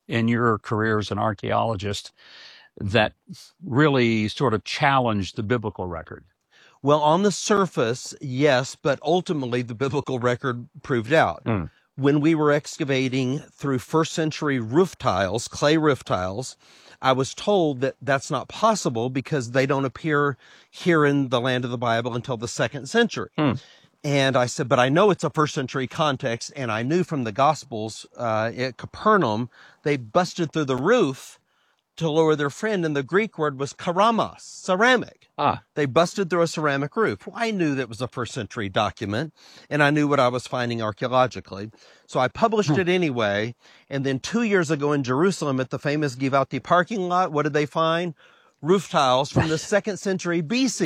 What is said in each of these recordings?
in your career as an archaeologist that really sort of challenged the biblical record? Well, on the surface, yes, but ultimately the biblical record proved out. When we were excavating through first century roof tiles, clay roof tiles, I was told that that's not possible because they don't appear here in the land of the Bible until the 2nd century. And I said, but I know it's a first century context, and I knew from the Gospels at Capernaum, they busted through the roof to lower their friend, and the Greek word was keramos, ceramic. They busted through a ceramic roof. Well, I knew that was a first century document, and I knew what I was finding archaeologically. So I published it anyway, and then 2 years ago in Jerusalem at the famous Givati parking lot, what did they find? Roof tiles from the 2nd century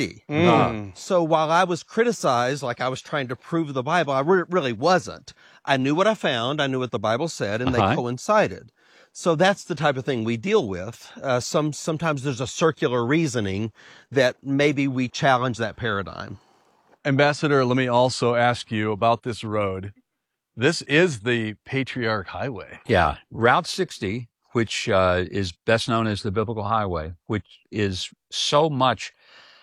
BC. So while I was criticized, like I was trying to prove the Bible, I really wasn't. I knew what I found, I knew what the Bible said, and they coincided. So that's the type of thing we deal with. Sometimes there's a circular reasoning that maybe we challenge that paradigm. Ambassador, let me also ask you about this road. This is the Patriarch Highway. Yeah. Route 60, which is best known as the Biblical Highway, which is so much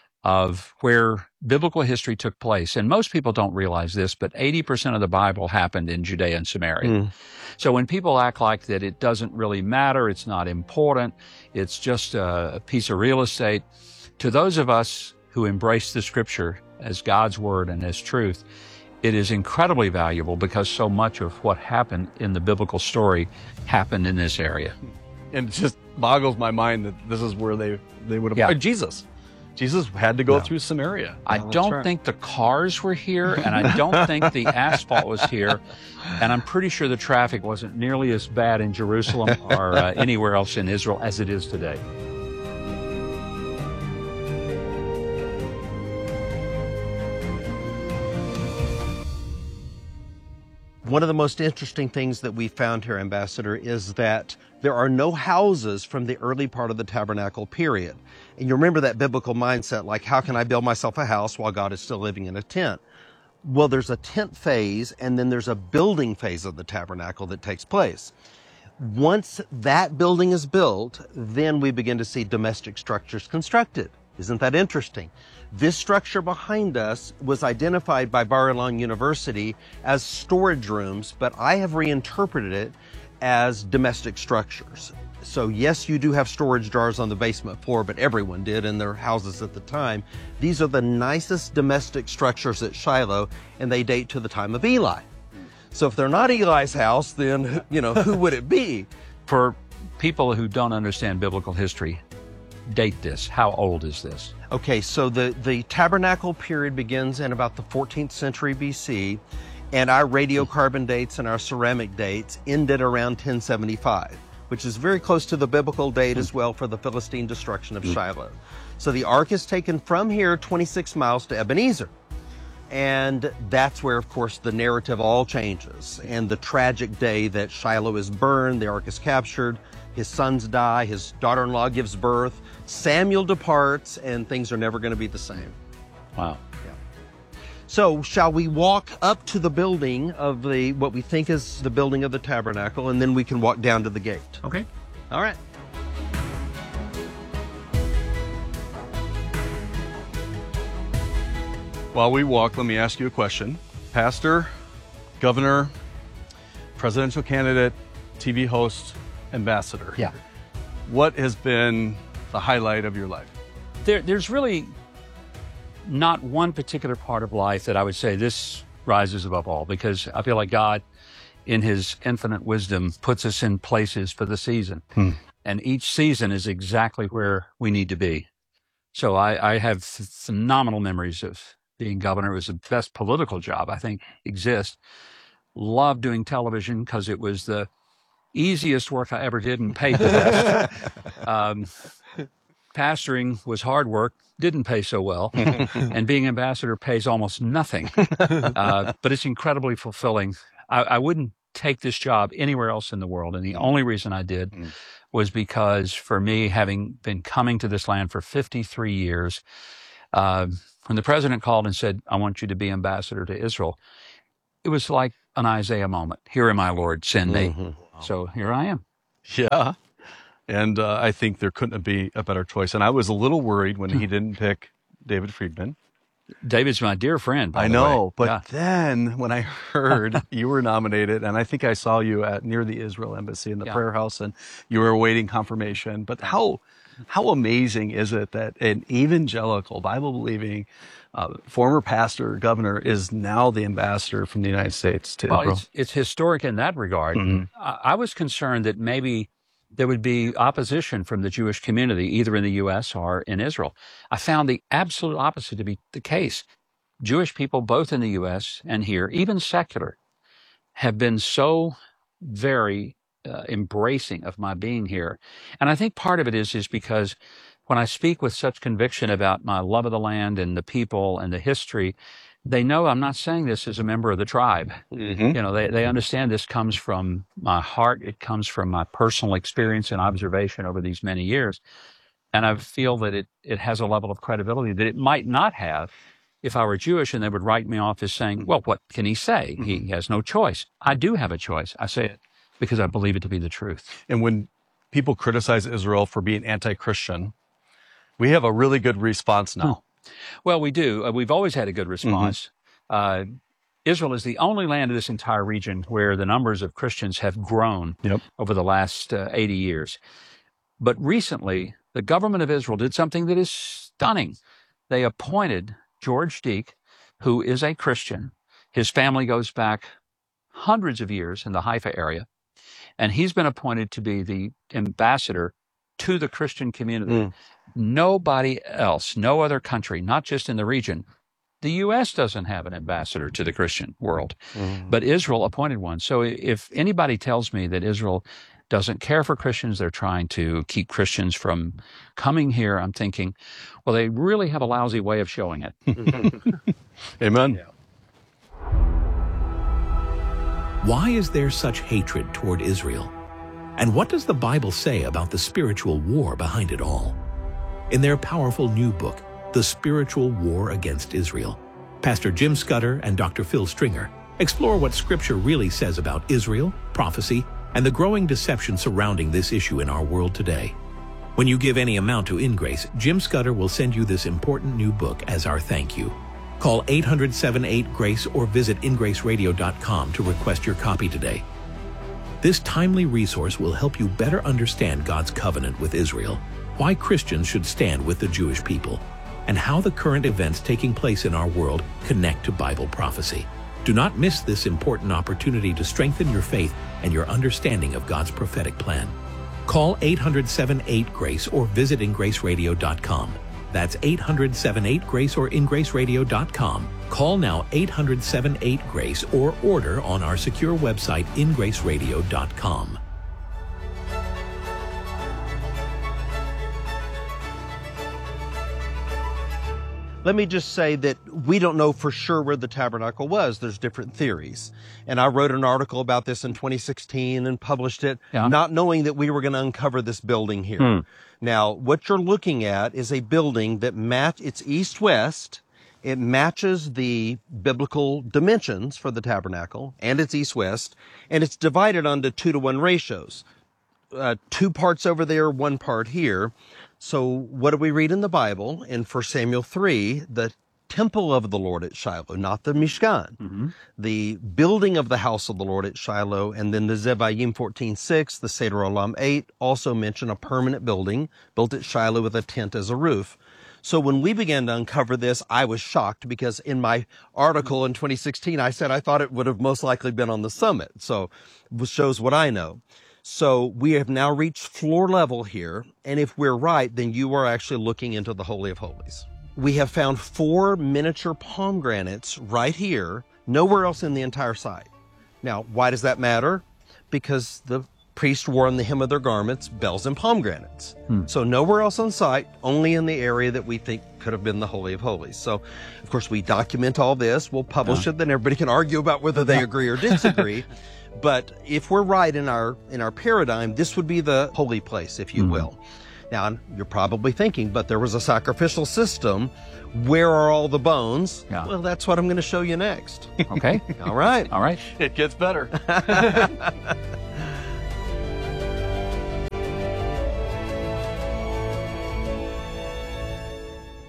of where biblical history took place. And most people don't realize this, but 80% of the Bible happened in Judea and Samaria. So when people act like that it doesn't really matter, it's not important, it's just a piece of real estate, to those of us who embrace the Scripture as God's Word and as truth, it is incredibly valuable because so much of what happened in the biblical story happened in this area. And it just boggles my mind that this is where they would have... Jesus had to go through Samaria. I don't think the cars were here, and I don't think the asphalt was here, and I'm pretty sure the traffic wasn't nearly as bad in Jerusalem or anywhere else in Israel as it is today. One of the most interesting things that we found here, Ambassador, is that there are no houses from the early part of the tabernacle period. And you remember that biblical mindset, like, how can I build myself a house while God is still living in a tent? Well, there's a tent phase, and then there's a building phase of the tabernacle that takes place. Once that building is built, then we begin to see domestic structures constructed. Isn't that interesting? This structure behind us was identified by Bar-Ilan University as storage rooms, but I have reinterpreted it as domestic structures. So yes, you do have storage jars on the basement floor, but everyone did in their houses at the time. These are the nicest domestic structures at Shiloh, and they date to the time of Eli. So if they're not Eli's house, then, who would it be? For people who don't understand biblical history, date this. How old is this? Okay, so the tabernacle period begins in about the 14th century BC, and our radiocarbon dates and our ceramic dates ended around 1075, which is very close to the biblical date as well for the Philistine destruction of Shiloh. So the ark is taken from here 26 miles to Ebenezer. And that's where, of course, the narrative all changes. And the tragic day that Shiloh is burned, the ark is captured, his sons die, his daughter-in-law gives birth, Samuel departs, and things are never going to be the same. Wow. Yeah. So shall we walk up to the building of what we think is the building of the tabernacle, and then we can walk down to the gate? Okay. All right. While we walk, let me ask you a question. Pastor, governor, presidential candidate, TV host, ambassador. Yeah. What has been the highlight of your life? There's really not one particular part of life that I would say this rises above all, because I feel like God, in his infinite wisdom, puts us in places for the season. And each season is exactly where we need to be. So I have phenomenal memories of being governor. It was the best political job I think exists. Loved doing television because it was the easiest work I ever did and paid the best. Pastoring was hard work, didn't pay so well, and being ambassador pays almost nothing. But it's incredibly fulfilling. I wouldn't take this job anywhere else in the world, and the only reason I did was because, for me, having been coming to this land for 53 years, when the president called and said, I want you to be ambassador to Israel, it was like an Isaiah moment. Here am I, Lord, send me. So here I am. Yeah. And I think there couldn't be a better choice. And I was a little worried when he didn't pick David Friedman. David's my dear friend, by I the know, way. but Yeah. then when I heard you were nominated, and I think I saw you near the Israel embassy in the prayer house, and you were awaiting confirmation. But how amazing is it that an evangelical, Bible-believing former pastor, governor, is now the ambassador from the United States to Israel? It's historic in that regard. I was concerned that maybe there would be opposition from the Jewish community, either in the U.S. or in Israel. I found the absolute opposite to be the case. Jewish people, both in the U.S. and here, even secular, have been so very embracing of my being here. And I think part of it is because when I speak with such conviction about my love of the land and the people and the history, they know I'm not saying this as a member of the tribe. You know, they understand this comes from my heart. It comes from my personal experience and observation over these many years. And I feel that it has a level of credibility that it might not have if I were Jewish, and they would write me off as saying, well, what can he say? He has no choice. I do have a choice. I say it because I believe it to be the truth. And when people criticize Israel for being anti-Christian, we have a really good response now. Well, we do. We've always had a good response. Israel is the only land in this entire region where the numbers of Christians have grown over the last 80 years. But recently, the government of Israel did something that is stunning. They appointed George Deek, who is a Christian. His family goes back hundreds of years in the Haifa area, and he's been appointed to be the ambassador to the Christian community. Nobody else, no other country, not just in the region. The U.S. doesn't have an ambassador to the Christian world, but Israel appointed one. So if anybody tells me that Israel doesn't care for Christians, they're trying to keep Christians from coming here, I'm thinking, well, they really have a lousy way of showing it. Amen. Yeah. Why is there such hatred toward Israel? And what does the Bible say about the spiritual war behind it all? In their powerful new book, The Spiritual War Against Israel, Pastor Jim Scudder and Dr. Phil Stringer explore what Scripture really says about Israel, prophecy, and the growing deception surrounding this issue in our world today. When you give any amount to InGrace, Jim Scudder will send you this important new book as our thank you. Call 800-78-GRACE or visit ingraceradio.com to request your copy today. This timely resource will help you better understand God's covenant with Israel, why Christians should stand with the Jewish people, and how the current events taking place in our world connect to Bible prophecy. Do not miss this important opportunity to strengthen your faith and your understanding of God's prophetic plan. Call 800-78-GRACE or visit ingraceradio.com. That's 800-78-GRACE or ingraceradio.com. Call now 800-78-GRACE or order on our secure website ingraceradio.com. Let me just say that we don't know for sure where the tabernacle was. There's different theories. And I wrote an article about this in 2016 and published it, not knowing that we were going to uncover this building here. Now, what you're looking at is a building that it's east-west. It matches the biblical dimensions for the tabernacle, and it's east-west, and it's divided onto 2-to-1 ratios. 2 parts over there, 1 part here. So what do we read in the Bible? In 1 Samuel 3, the temple of the Lord at Shiloh, not the Mishkan. The building of the house of the Lord at Shiloh, and then the Zeba'im 14:6, the Seder Olam 8, also mention a permanent building built at Shiloh with a tent as a roof. So when we began to uncover this, I was shocked because in my article in 2016, I said I thought it would have most likely been on the summit. So it shows what I know. So we have now reached floor level here, and if we're right, then you are actually looking into the Holy of Holies. We have found 4 miniature pomegranates right here, nowhere else in the entire site. Now, why does that matter? Because the priests wore on the hem of their garments bells and pomegranates. So nowhere else on site, only in the area that we think could have been the Holy of Holies. So, of course, we document all this, we'll publish it, then everybody can argue about whether they agree or disagree. But if we're right in our paradigm, this would be the holy place, if you will. Now, you're probably thinking, but there was a sacrificial system. Where are all the bones? Well, that's what I'm going to show you next. Okay. All right. All right. It gets better.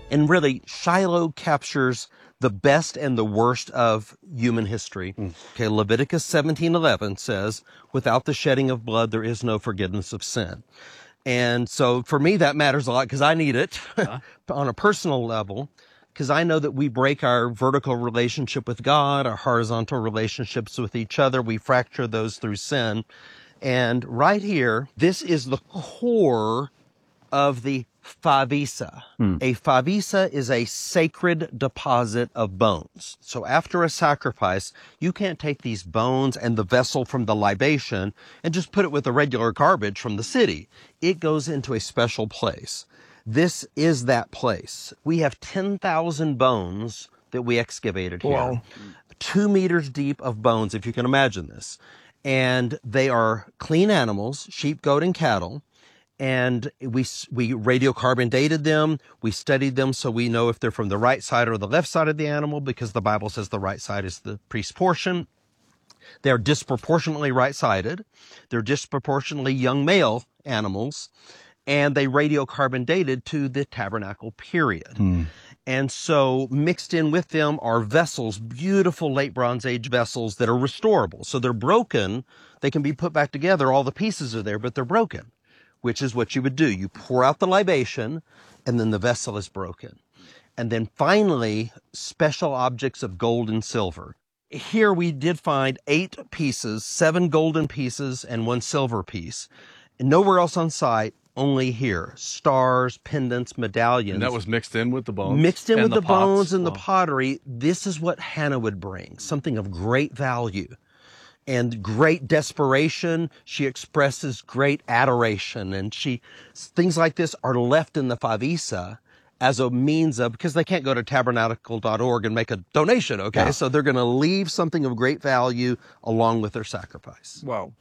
And really, Shiloh captures the best and the worst of human history. Okay, Leviticus 17:11 says, without the shedding of blood, there is no forgiveness of sin. And so for me, that matters a lot because I need it on a personal level, because I know that we break our vertical relationship with God, our horizontal relationships with each other. We fracture those through sin. And right here, this is the core of the favisa. A favisa is a sacred deposit of bones. So after a sacrifice, you can't take these bones and the vessel from the libation and just put it with the regular garbage from the city. It goes into a special place. This is that place. We have 10,000 bones that we excavated here. Wow. 2 meters deep of bones, if you can imagine this. And they are clean animals, sheep, goat, and cattle. And we radiocarbon dated them. We studied them so we know if they're from the right side or the left side of the animal, because the Bible says the right side is the priest's portion. They're disproportionately right-sided. They're disproportionately young male animals. And they radiocarbon dated to the tabernacle period. And so mixed in with them are vessels, beautiful late Bronze Age vessels that are restorable. So they're broken. They can be put back together. All the pieces are there, but they're broken, which is what you would do. You pour out the libation, and then the vessel is broken. And then finally, special objects of gold and silver. Here we did find 8 pieces, 7 golden pieces and 1 silver piece. And nowhere else on site, only here. Stars, pendants, medallions. And that was mixed in with the bones? Mixed in and with the bones pots? and the pottery. This is what Hannah would bring, something of great value and great desperation. She expresses great adoration, and things like this are left in the favisa as a means of, because they can't go to tabernacle.org and make a donation, okay? Yeah. So they're going to leave something of great value along with their sacrifice. Wow.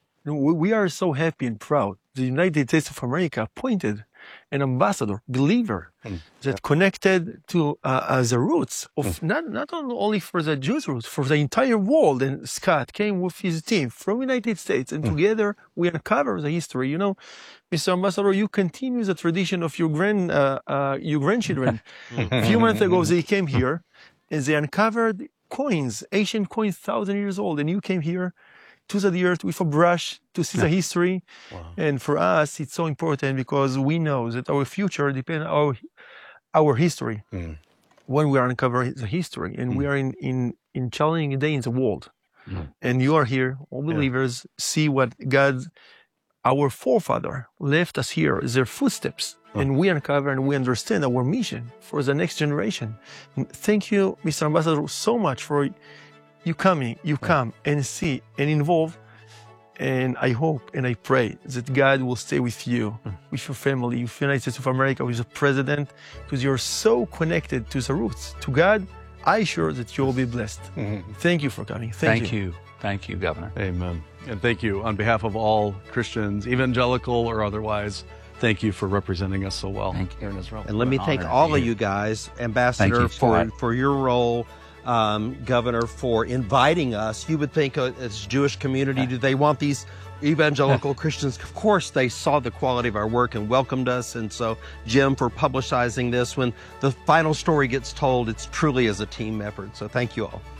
We are so happy and proud. The United States of America appointed an ambassador, believer, that connected to the roots of not only for the Jews' roots, for the entire world. And Scott came with his team from the United States, and together we uncover the history. You know, Mr. Ambassador, you continue the tradition of your grandchildren. A few months ago, they came here and they uncovered coins, ancient coins, 1,000 years old, and you came here to the earth with a brush to see the history. Wow. And for us, it's so important because we know that our future depends on our history. When we are uncovering the history, and we are in challenging day in the world. And you are here, all believers, see what God, our forefather, left us here, their footsteps. And we uncover and we understand our mission for the next generation. And thank you, Mr. Ambassador, so much for you come and see and involve. And I hope and I pray that God will stay with you, with your family, with the United States of America, with the president, because you're so connected to the roots, to God. I'm sure that you will be blessed. Thank you for coming. Thank you. Thank you, Governor. Amen. And thank you on behalf of all Christians, evangelical or otherwise. Thank you for representing us so well here in Israel. And let me thank all of you guys, Ambassador, for your role. Governor, for inviting us. You would think as Jewish community, do they want these evangelical Christians? Of course, they saw the quality of our work and welcomed us. And so, Jim, for publicizing this. When the final story gets told, it's truly as a team effort. So thank you all.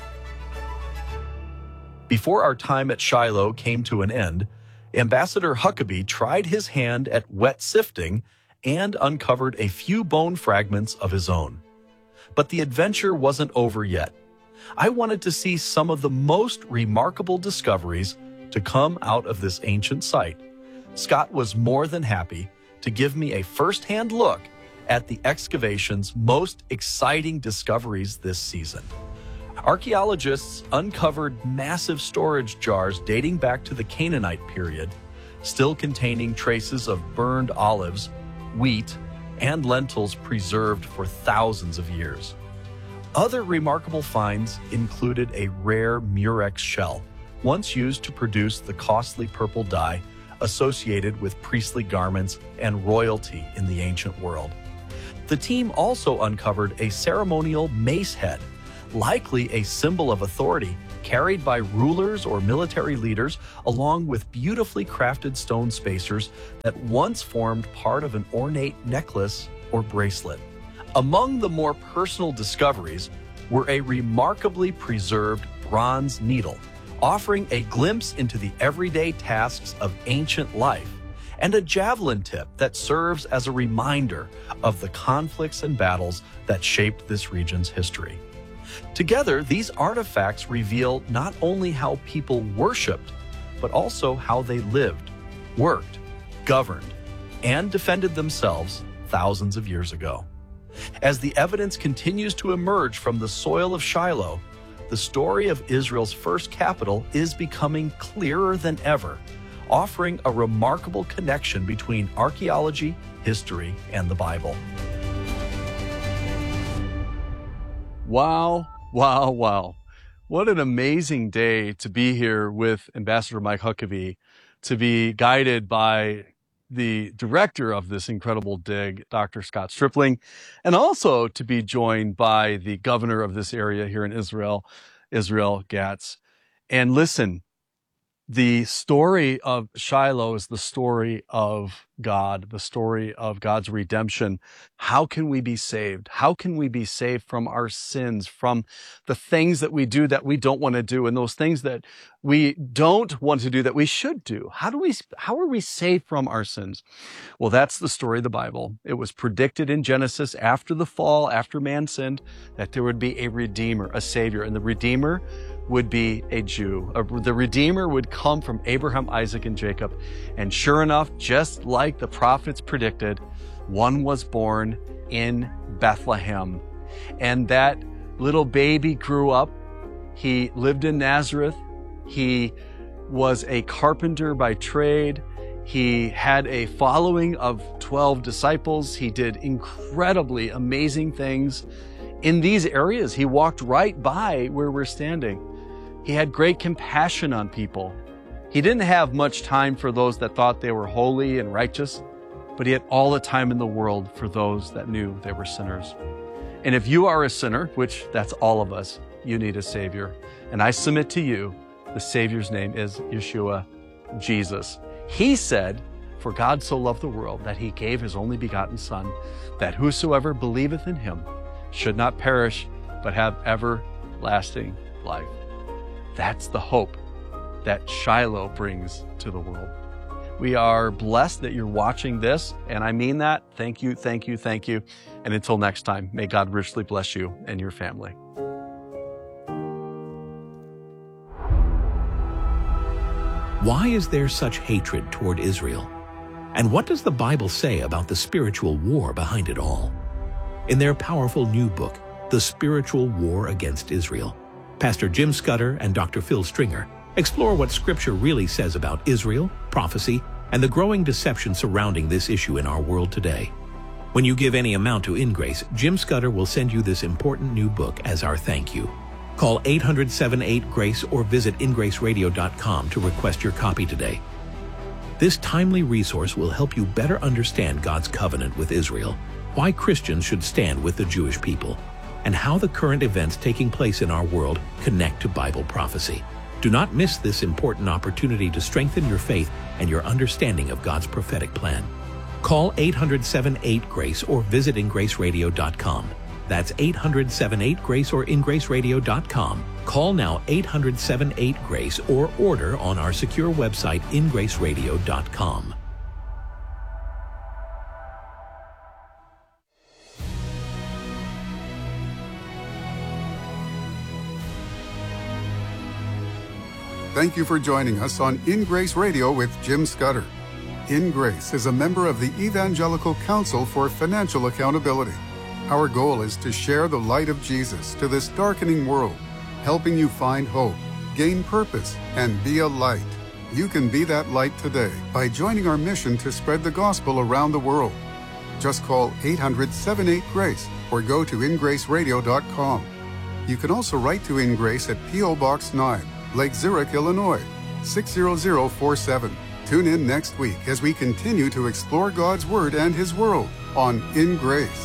Before our time at Shiloh came to an end, Ambassador Huckabee tried his hand at wet sifting and uncovered a few bone fragments of his own. But the adventure wasn't over yet. I wanted to see some of the most remarkable discoveries to come out of this ancient site. Scott was more than happy to give me a first-hand look at the excavation's most exciting discoveries this season. Archaeologists uncovered massive storage jars dating back to the Canaanite period, still containing traces of burned olives, wheat, and lentils preserved for thousands of years. Other remarkable finds included a rare murex shell, once used to produce the costly purple dye associated with priestly garments and royalty in the ancient world. The team also uncovered a ceremonial mace head, likely a symbol of authority carried by rulers or military leaders, along with beautifully crafted stone spacers that once formed part of an ornate necklace or bracelet. Among the more personal discoveries were a remarkably preserved bronze needle, offering a glimpse into the everyday tasks of ancient life, and a javelin tip that serves as a reminder of the conflicts and battles that shaped this region's history. Together, these artifacts reveal not only how people worshipped, but also how they lived, worked, governed, and defended themselves thousands of years ago. As the evidence continues to emerge from the soil of Shiloh, the story of Israel's first capital is becoming clearer than ever, offering a remarkable connection between archaeology, history, and the Bible. Wow, wow, wow. What an amazing day to be here with Ambassador Mike Huckabee, to be guided by the director of this incredible dig, Dr. Scott Stripling, and also to be joined by the governor of this area here in Israel, Israel Gatz. And listen, the story of Shiloh is the story of God, the story of God's redemption. How can we be saved? How can we be saved from our sins, from the things that we do that we don't want to do, and those things that we don't want to do that we should do? How are we saved from our sins? Well, that's the story of the Bible. It was predicted in Genesis after the fall, after man sinned, that there would be a Redeemer, a Savior, and the Redeemer would be a Jew. The Redeemer would come from Abraham, Isaac, and Jacob. And sure enough, just like the prophets predicted, one was born in Bethlehem. And that little baby grew up. He lived in Nazareth. He was a carpenter by trade. He had a following of 12 disciples. He did incredibly amazing things in these areas. He walked right by where we're standing. He had great compassion on people. He didn't have much time for those that thought they were holy and righteous, but he had all the time in the world for those that knew they were sinners. And if you are a sinner, which that's all of us, you need a Savior. And I submit to you, the Savior's name is Yeshua, Jesus. He said, "For God so loved the world that he gave his only begotten Son, that whosoever believeth in him should not perish, but have everlasting life." That's the hope that Shiloh brings to the world. We are blessed that you're watching this, and I mean that. Thank you, thank you, thank you. And until next time, may God richly bless you and your family. Why is there such hatred toward Israel? And what does the Bible say about the spiritual war behind it all? In their powerful new book, The Spiritual War Against Israel, Pastor Jim Scudder and Dr. Phil Stringer explore what Scripture really says about Israel, prophecy, and the growing deception surrounding this issue in our world today. When you give any amount to InGrace, Jim Scudder will send you this important new book as our thank you. Call 800-78-GRACE or visit ingraceradio.com to request your copy today. This timely resource will help you better understand God's covenant with Israel, why Christians should stand with the Jewish people, and how the current events taking place in our world connect to Bible prophecy. Do not miss this important opportunity to strengthen your faith and your understanding of God's prophetic plan. Call 800-78-GRACE or visit ingraceradio.com. That's 800-78-GRACE or ingraceradio.com. Call now 800-78-GRACE or order on our secure website ingraceradio.com. Thank you for joining us on In Grace Radio with Jim Scudder. In Grace is a member of the Evangelical Council for Financial Accountability. Our goal is to share the light of Jesus to this darkening world, helping you find hope, gain purpose, and be a light. You can be that light today by joining our mission to spread the gospel around the world. Just call 800-78-GRACE or go to ingraceradio.com. You can also write to In Grace at P.O. Box 9, Lake Zurich, Illinois, 60047. Tune in next week as we continue to explore God's Word and His world on In Grace.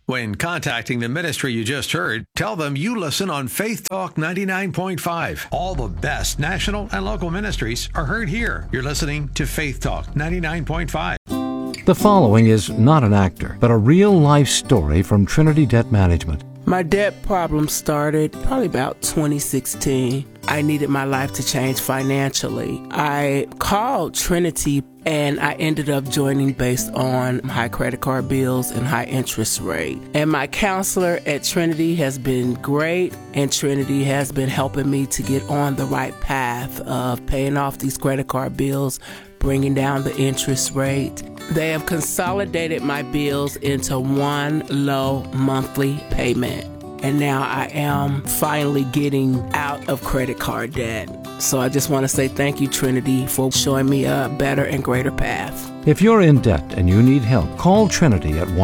When contacting the ministry you just heard, tell them you listen on Faith Talk 99.5. All the best national and local ministries are heard here. You're listening to Faith Talk 99.5. The following is not an actor, but a real-life story from Trinity Debt Management. My debt problem started probably about 2016. I needed my life to change financially. I called Trinity and I ended up joining based on high credit card bills and high interest rate. And my counselor at Trinity has been great, and Trinity has been helping me to get on the right path of paying off these credit card bills, bringing down the interest rate. They have consolidated my bills into one low monthly payment. And now I am finally getting out of credit card debt. So I just want to say thank you, Trinity, for showing me a better and greater path. If you're in debt and you need help, call Trinity at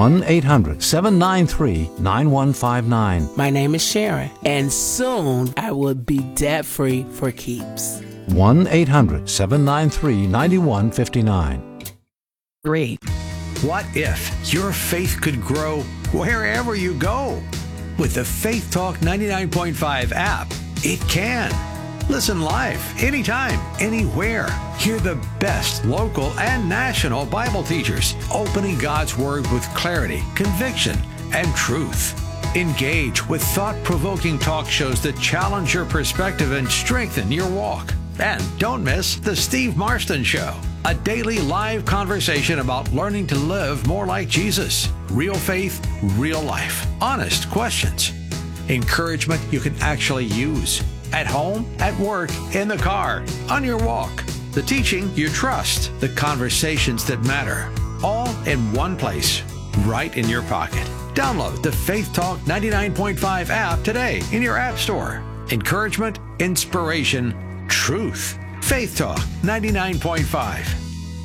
1-800-793-9159. My name is Sharon, and soon I will be debt-free for keeps. 1-800-793-9159. Great. What if your faith could grow wherever you go? With the Faith Talk 99.5 app, it can. Listen live, anytime, anywhere. Hear the best local and national Bible teachers opening God's Word with clarity, conviction, and truth. Engage with thought-provoking talk shows that challenge your perspective and strengthen your walk. And don't miss The Steve Marston Show, a daily live conversation about learning to live more like Jesus. Real faith, real life. Honest questions. Encouragement you can actually use. At home, at work, in the car, on your walk. The teaching you trust. The conversations that matter. All in one place, right in your pocket. Download the Faith Talk 99.5 app today in your app store. Encouragement, inspiration, truth. Faith Talk 99.5.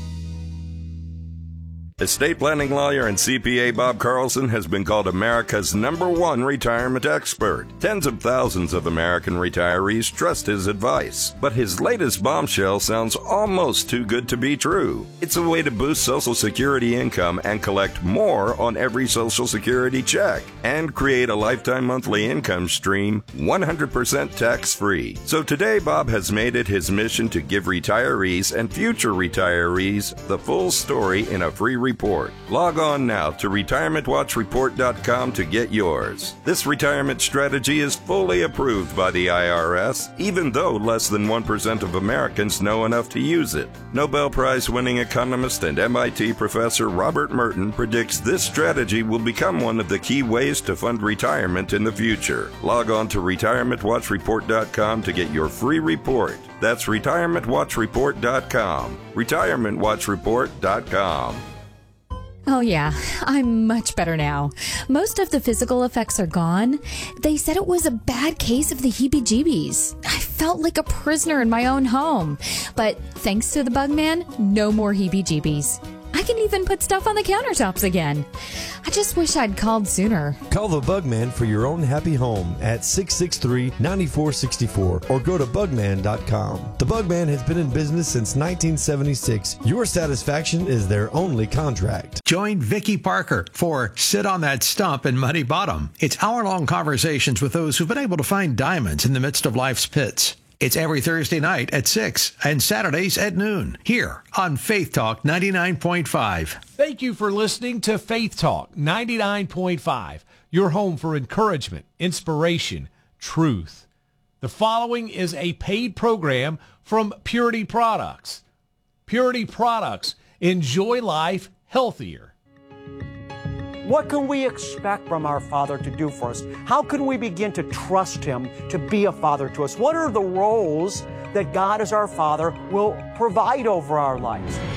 Estate planning lawyer and CPA Bob Carlson has been called America's #1 retirement expert. Tens of thousands of American retirees trust his advice. But his latest bombshell sounds almost too good to be true. It's a way to boost Social Security income and collect more on every Social Security check and create a lifetime monthly income stream 100% tax-free. So today, Bob has made it his mission to give retirees and future retirees the full story in a free report. Log on now to retirementwatchreport.com to get yours. This retirement strategy is fully approved by the IRS, even though less than 1% of Americans know enough to use it. Nobel Prize-winning economist and MIT professor Robert Merton predicts this strategy will become one of the key ways to fund retirement in the future. Log on to retirementwatchreport.com to get your free report. That's retirementwatchreport.com. retirementwatchreport.com. Oh yeah, I'm much better now. Most of the physical effects are gone. They said it was a bad case of the heebie-jeebies. I felt like a prisoner in my own home. But thanks to the Bugman, no more heebie-jeebies. I can even put stuff on the countertops again. I just wish I'd called sooner. Call the Bugman for your own happy home at 663-9464 or go to bugman.com. The Bugman has been in business since 1976. Your satisfaction is their only contract. Join Vicki Parker for Sit on That Stump in Muddy Bottom. It's hour-long conversations with those who've been able to find diamonds in the midst of life's pits. It's every Thursday night at 6 and Saturdays at noon here on Faith Talk 99.5. Thank you for listening to Faith Talk 99.5, your home for encouragement, inspiration, truth. The following is a paid program from Purity Products. Purity Products. Enjoy life healthier. What can we expect from our Father to do for us? How can we begin to trust Him to be a Father to us? What are the roles that God as our Father will provide over our lives?